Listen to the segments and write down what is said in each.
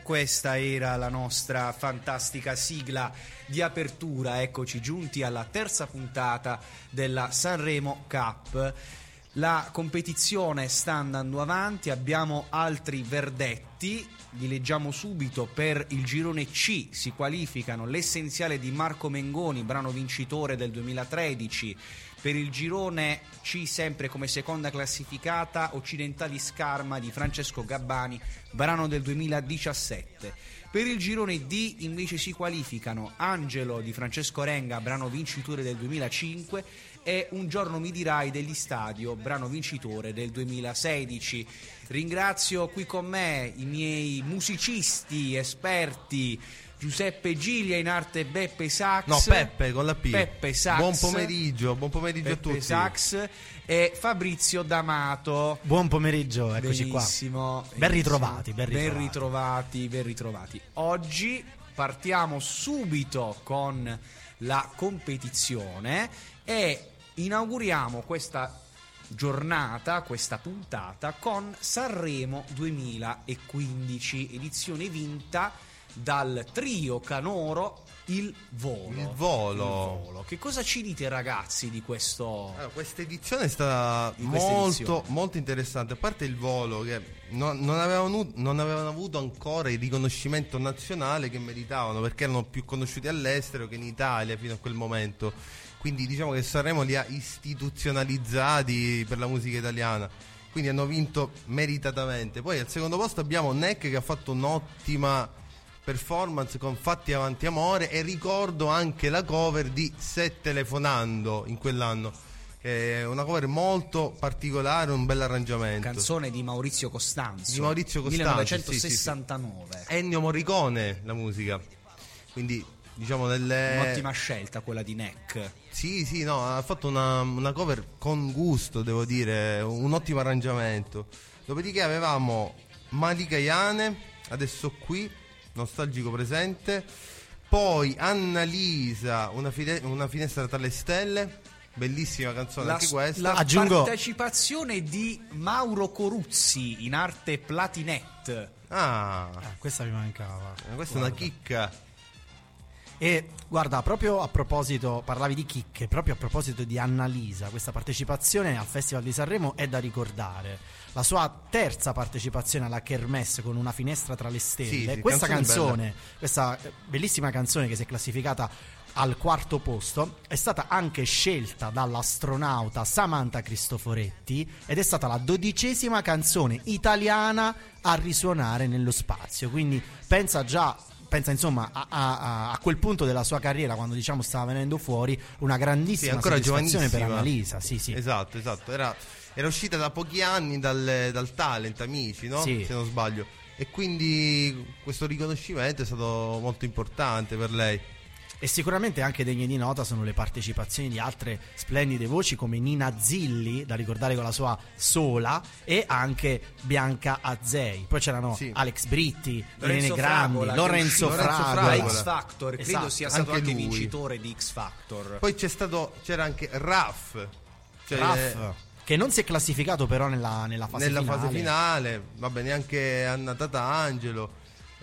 questa era la nostra fantastica sigla di apertura. Eccoci giunti alla terza puntata della Sanremo Cup. La competizione sta andando avanti, abbiamo altri verdetti, li leggiamo subito. Per il girone C si qualificano L'Essenziale di Marco Mengoni, brano vincitore del 2013. Per il girone C, sempre come seconda classificata, Occidentali Scarma di Francesco Gabbani, brano del 2017. Per il girone D invece si qualificano Angelo di Francesco Renga, brano vincitore del 2005, e Un giorno mi dirai degli Stadio, brano vincitore del 2016. Ringrazio qui con me i miei musicisti esperti, Giuseppe Giglia, in arte Beppe Sax. No, Peppe con la P. Peppe Sax. Buon pomeriggio Peppe a tutti. Sax e Fabrizio D'Amato. Buon pomeriggio, eccoci Benissimo, qua. Ben ritrovati. Ben ritrovati. Oggi partiamo subito con la competizione e inauguriamo questa giornata, questa puntata, con Sanremo 2015, edizione vinta dal trio canoro Il Volo. Che cosa ci dite, ragazzi, di questo? Allora, questa edizione è stata molto interessante. A parte Il Volo, che non avevano avuto ancora il riconoscimento nazionale che meritavano, perché erano più conosciuti all'estero che in Italia fino a quel momento. Quindi diciamo che Sanremo li ha istituzionalizzati per la musica italiana, quindi hanno vinto meritatamente. Poi al secondo posto abbiamo Neck, che ha fatto un'ottima performance con Fatti avanti amore, e ricordo anche la cover di Se telefonando in quell'anno, che è una cover molto particolare, un bel arrangiamento. Canzone di Maurizio Costanzo, 1969. Sì. Ennio Morricone la musica, quindi diciamo un'ottima scelta quella di Neck. Sì, no, ha fatto una cover con gusto, devo dire, un ottimo arrangiamento. Dopodiché avevamo Malika Iane, Adesso qui, nostalgico presente. Poi Annalisa, una finestra tra le stelle, bellissima canzone anche questa. Aggiungo partecipazione di Mauro Coruzzi, in arte Platinette. questa mi mancava. Questa è una chicca. E guarda, proprio a proposito, parlavi di chicche, proprio a proposito di Annalisa, questa partecipazione al Festival di Sanremo è da ricordare. La sua terza partecipazione alla Kermesse con Una finestra tra le stelle. Sì, questa canzone, questa bellissima canzone che si è classificata al quarto posto, è stata anche scelta dall'astronauta Samantha Cristoforetti ed è stata la 12ª canzone italiana a risuonare nello spazio. Quindi pensa insomma a quel punto della sua carriera, quando diciamo stava venendo fuori, una grandissima soddisfazione per Annalisa. Sì. Esatto. Era uscita da pochi anni dal Talent Amici, no? Sì. Se non sbaglio. E quindi questo riconoscimento è stato molto importante per lei. E sicuramente anche degne di nota sono le partecipazioni di altre splendide voci come Nina Zilli, da ricordare con la sua Sola, e anche Bianca Azzei. Poi c'erano Alex Britti, Irene Grandi, Lorenzo Fragola, X Factor, credo sia stato anche vincitore di X Factor. Poi c'era anche Raff, che non si è classificato però nella fase finale. Vabbè, neanche Anna Tatangelo.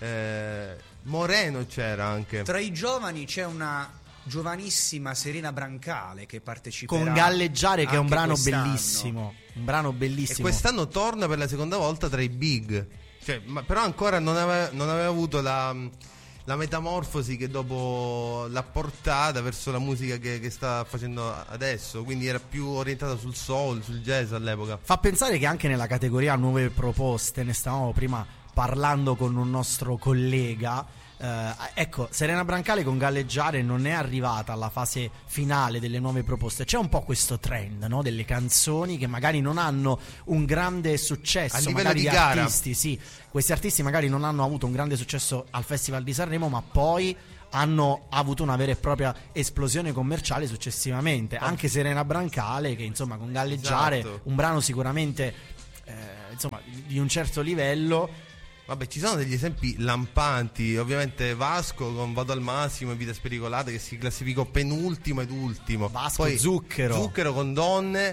Moreno c'era anche. Tra i giovani c'è una giovanissima Serena Brancale che parteciperà con Galleggiare, che è un brano quest'anno. bellissimo. E quest'anno torna per la seconda volta tra i big. Però ancora non aveva avuto la metamorfosi che dopo l'ha portata verso la musica che sta facendo adesso, quindi era più orientata sul soul, sul jazz all'epoca. Fa pensare che anche nella categoria nuove proposte, ne stavamo prima parlando con un nostro collega, ecco, Serena Brancale con Galleggiare non è arrivata alla fase finale delle nuove proposte. C'è un po' questo trend, no? Delle canzoni che magari non hanno un grande successo a livello magari di gara. Questi artisti magari non hanno avuto un grande successo al Festival di Sanremo, ma poi hanno avuto una vera e propria esplosione commerciale successivamente. Anche Serena Brancale, che insomma con Galleggiare, un brano sicuramente insomma di un certo livello. Vabbè, ci sono degli esempi lampanti. Ovviamente Vasco con Vado al massimo e Vita spericolata, che si classificò penultimo ed ultimo. Vasco, poi Zucchero con Donne,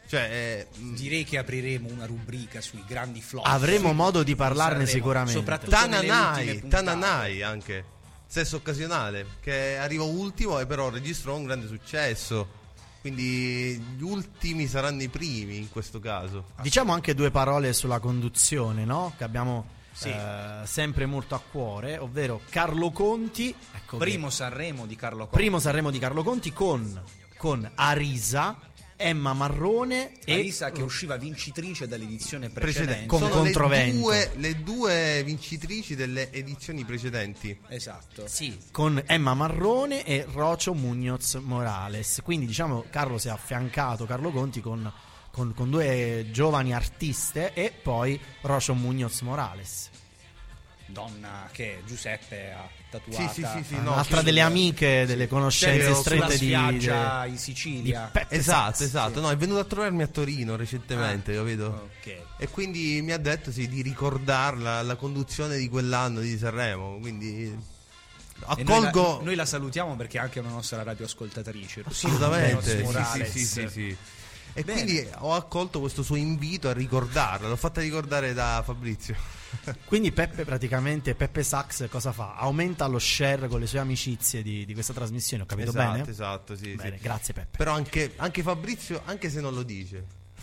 Cioè, direi che apriremo una rubrica sui grandi flop. Avremo modo di parlarne Sanremo, sicuramente. soprattutto nelle ultime puntate. Tananai anche, stesso occasionale, che arriva ultimo e però registrò un grande successo. Quindi gli ultimi saranno i primi in questo caso. Diciamo anche due parole sulla conduzione, no? Che abbiamo sempre molto a cuore, ovvero Carlo Conti. Ecco, Primo Sanremo di Carlo Conti. Primo Sanremo di Carlo Conti con Arisa, Emma Marrone e Arisa, che usciva vincitrice dall'edizione precedente. Con Sono Controvento. le due vincitrici delle edizioni precedenti. Esatto. Sì, con Emma Marrone e Rocio Muñoz Morales. Quindi diciamo Carlo si è affiancato, Carlo Conti, con due giovani artiste e poi Rocio Muñoz Morales. Donna che Giuseppe ha tatuata. Sì, Un'altra delle amiche, delle conoscenze strette di spiaggia in Sicilia. Esatto. No, è venuto a trovarmi a Torino recentemente, capito? Ok. E quindi mi ha detto di ricordarla la conduzione di quell'anno di Sanremo. Quindi accolgo. Noi la salutiamo perché è anche una nostra radioascoltatrice. Assolutamente. Morales. Sì. E Bene. quindi ho accolto questo suo invito a ricordarla. L'ho fatta ricordare da Fabrizio. Quindi Peppe Sax cosa fa? Aumenta lo share con le sue amicizie di questa trasmissione, ho capito bene? Esatto, sì. Bene, sì. grazie Peppe. Però anche Fabrizio, anche se non lo dice.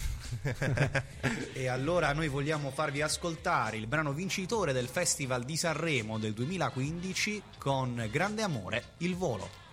E allora noi vogliamo farvi ascoltare il brano vincitore del Festival di Sanremo del 2015 con grande amore, Il volo.